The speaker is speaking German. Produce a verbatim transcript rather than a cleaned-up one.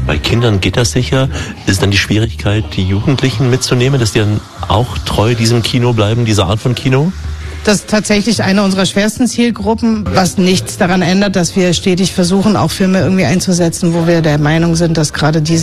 Bei Kindern geht das sicher. Ist dann die Schwierigkeit, die Jugendlichen mitzunehmen, dass die dann auch treu diesem Kino bleiben, dieser Art von Kino? Das ist tatsächlich eine unserer schwersten Zielgruppen, was nichts daran ändert, dass wir stetig versuchen, auch Filme irgendwie einzusetzen, wo wir der Meinung sind, dass gerade diese